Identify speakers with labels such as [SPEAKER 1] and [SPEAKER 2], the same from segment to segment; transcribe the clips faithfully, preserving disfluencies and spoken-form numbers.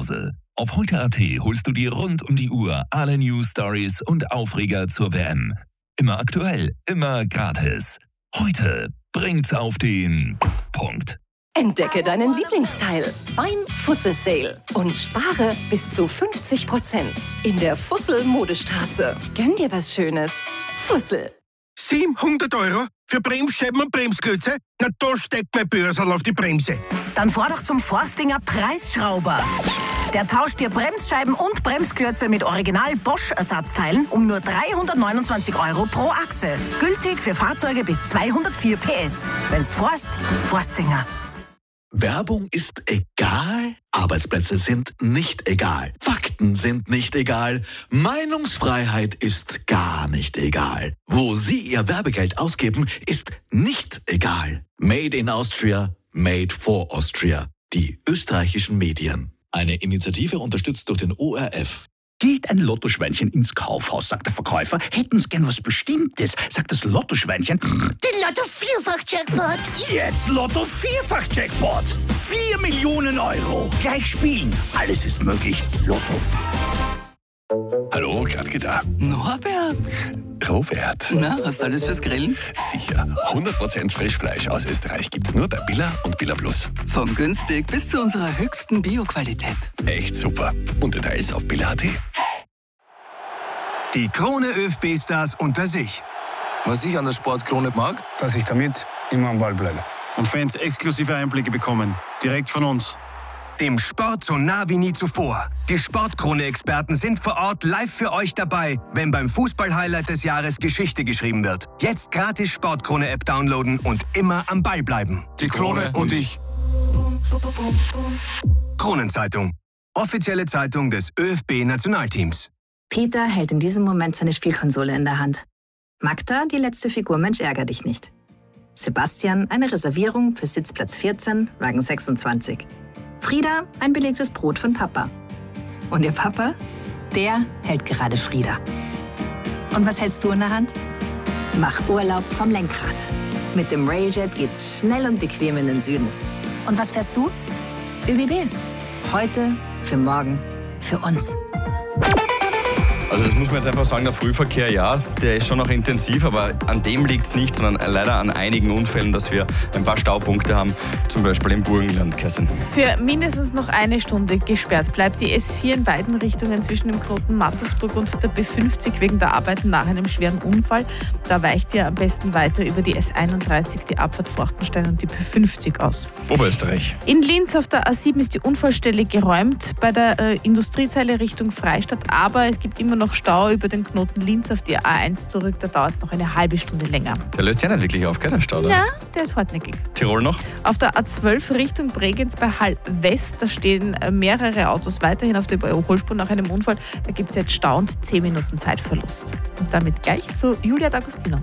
[SPEAKER 1] Hause. Auf heute Punkt a t holst du dir rund um die Uhr alle News, Stories und Aufreger zur W M. Immer aktuell, immer gratis. Heute bringt's auf den Punkt.
[SPEAKER 2] Entdecke deinen Lieblingsteil beim Fussel Sale und spare bis zu fünfzig Prozent in der Fussel Modestraße. Gönn dir was Schönes. Fussel.
[SPEAKER 3] siebenhundert Euro für Bremsscheiben und Bremsklötze? Na, da steckt mein Börsal auf die Bremse.
[SPEAKER 4] Dann fahr doch zum Forstinger Preisschrauber. Der tauscht dir Bremsscheiben und Bremsklötze mit Original Bosch-Ersatzteilen um nur dreihundertneunundzwanzig Euro pro Achse. Gültig für Fahrzeuge bis zweihundertvier P S. Wenn's forst, Forstinger.
[SPEAKER 5] Werbung ist egal, Arbeitsplätze sind nicht egal, Fakten sind nicht egal, Meinungsfreiheit ist gar nicht egal. Wo Sie Ihr Werbegeld ausgeben, ist nicht egal. Made in Austria, made for Austria. Die österreichischen Medien. Eine Initiative unterstützt durch den O R F.
[SPEAKER 6] Geht ein Lottoschweinchen ins Kaufhaus, sagt der Verkäufer. Hätten Sie gern was Bestimmtes, sagt das Lottoschweinchen.
[SPEAKER 7] Den Lotto-Vierfach-Jackpot.
[SPEAKER 6] Jetzt Lotto-Vierfach-Jackpot. Vier Millionen Euro. Gleich spielen. Alles ist möglich. Lotto.
[SPEAKER 1] Hallo, Gradke da.
[SPEAKER 8] Norbert.
[SPEAKER 1] Robert.
[SPEAKER 8] Na, hast du alles fürs Grillen?
[SPEAKER 1] Sicher. hundert Prozent Frischfleisch aus Österreich gibt's nur bei Billa und Billa Plus.
[SPEAKER 8] Von günstig bis zu unserer höchsten Bio-Qualität.
[SPEAKER 1] Echt super. Und Details auf billa punkt a t.
[SPEAKER 3] Die Krone ÖFB-Stars unter sich.
[SPEAKER 9] Was ich an der Sportkrone mag,
[SPEAKER 10] dass ich damit immer am Ball bleibe. Und Fans exklusive Einblicke bekommen. Direkt von uns.
[SPEAKER 3] Dem Sport so nah wie nie zuvor. Die Sportkrone-Experten sind vor Ort live für euch dabei, wenn beim Fußball-Highlight des Jahres Geschichte geschrieben wird. Jetzt gratis Sportkrone-App downloaden und immer am Ball bleiben.
[SPEAKER 9] die Krone und ich.
[SPEAKER 3] Kronenzeitung. Offizielle Zeitung des ÖFB-Nationalteams.
[SPEAKER 11] Peter hält in diesem Moment seine Spielkonsole in der Hand. Magda, die letzte Figur Mensch ärger dich nicht. Sebastian, eine Reservierung für Sitzplatz vierzehn, Wagen sechsundzwanzig. Frieda, ein belegtes Brot von Papa. Und ihr Papa? Der hält gerade Frieda. Und was hältst du in der Hand? Mach Urlaub vom Lenkrad. Mit dem Railjet geht's schnell und bequem in den Süden. Und was fährst du? ÖBB. Heute, für morgen, für uns.
[SPEAKER 12] Also das muss man jetzt einfach sagen, der Frühverkehr, ja, der ist schon noch intensiv, aber an dem liegt es nicht, sondern leider an einigen Unfällen, dass wir ein paar Staupunkte haben, zum Beispiel im Burgenland, Kerstin.
[SPEAKER 13] Für mindestens noch eine Stunde gesperrt bleibt die S vier in beiden Richtungen zwischen dem Knoten Mattersburg und der B fünfzig wegen der Arbeiten nach einem schweren Unfall. Da weicht ihr am besten weiter über die S einunddreißig, die Abfahrt Forchtenstein und die B fünfzig aus.
[SPEAKER 12] Oberösterreich.
[SPEAKER 13] In Linz auf der A sieben ist die Unfallstelle geräumt bei der äh, Industriezeile Richtung Freistadt, aber es gibt immer noch Stau über den Knoten Linz auf die A eins zurück, da dauert es noch eine halbe Stunde länger.
[SPEAKER 12] Der löst sich ja nicht wirklich auf, gell, der Stau da?
[SPEAKER 13] Ja, der ist hartnäckig.
[SPEAKER 12] Tirol noch?
[SPEAKER 13] Auf der A zwölf Richtung Bregenz bei Hall West, da stehen mehrere Autos weiterhin auf der Überholspur nach einem Unfall. Da gibt es jetzt Stau und zehn Minuten Zeitverlust. Und damit gleich zu Julia D'Agostino.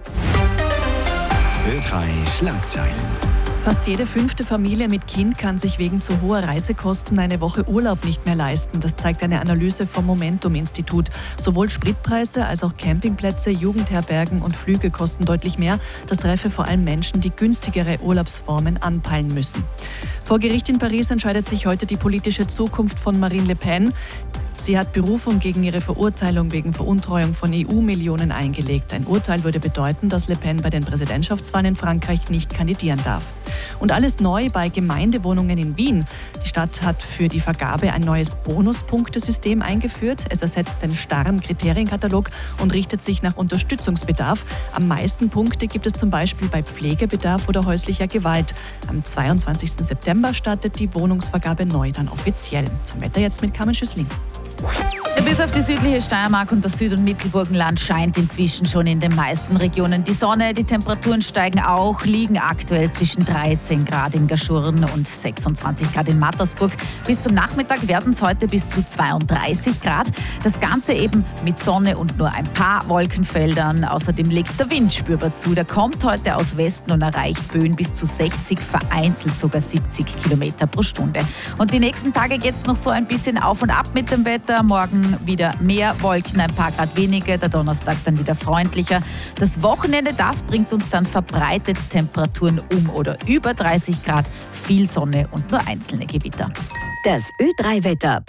[SPEAKER 14] Ö drei Schlagzeilen.
[SPEAKER 15] Fast jede fünfte Familie mit Kind kann sich wegen zu hoher Reisekosten eine Woche Urlaub nicht mehr leisten. Das zeigt eine Analyse vom Momentum-Institut. Sowohl Spritpreise als auch Campingplätze, Jugendherbergen und Flüge kosten deutlich mehr. Das treffe vor allem Menschen, die günstigere Urlaubsformen anpeilen müssen. Vor Gericht in Paris entscheidet sich heute die politische Zukunft von Marine Le Pen. Sie hat Berufung gegen ihre Verurteilung wegen Veruntreuung von E U-Millionen eingelegt. Ein Urteil würde bedeuten, dass Le Pen bei den Präsidentschaftswahlen in Frankreich nicht kandidieren darf. Und alles neu bei Gemeindewohnungen in Wien. Die Stadt hat für die Vergabe ein neues Bonuspunktesystem eingeführt. Es ersetzt den starren Kriterienkatalog und richtet sich nach Unterstützungsbedarf. Am meisten Punkte gibt es zum Beispiel bei Pflegebedarf oder häuslicher Gewalt. Am zweiundzwanzigsten September startet die Wohnungsvergabe neu dann offiziell. Zum Wetter jetzt mit Carmen Schüssling.
[SPEAKER 16] Bis auf die südliche Steiermark und das Süd- und Mittelburgenland scheint inzwischen schon in den meisten Regionen die Sonne. Die Temperaturen steigen auch, liegen aktuell zwischen dreizehn Grad in Gaschurn und sechsundzwanzig Grad in Mattersburg. Bis zum Nachmittag werden es heute bis zu zweiunddreißig Grad. Das Ganze eben mit Sonne und nur ein paar Wolkenfeldern. Außerdem legt der Wind spürbar zu. Der kommt heute aus Westen und erreicht Böen bis zu sechzig, vereinzelt sogar siebzig Kilometer pro Stunde. Und die nächsten Tage geht es noch so ein bisschen auf und ab mit dem Wetter. Morgen wieder mehr Wolken, ein paar Grad weniger, der Donnerstag dann wieder freundlicher. Das Wochenende, das bringt uns dann verbreitete Temperaturen um oder über dreißig Grad, viel Sonne und nur einzelne Gewitter.
[SPEAKER 2] Das Ö drei Wetter